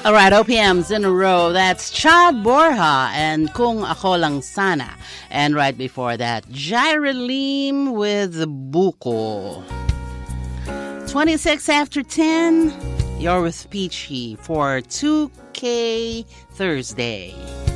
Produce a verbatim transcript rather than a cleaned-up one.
All right, O P Ms in a row. That's Chad Borja and Kung Ako Lang Sana. And right before that, Jaira Lim with Buko. twenty-six after ten, you're with Peachy for two K Thursday.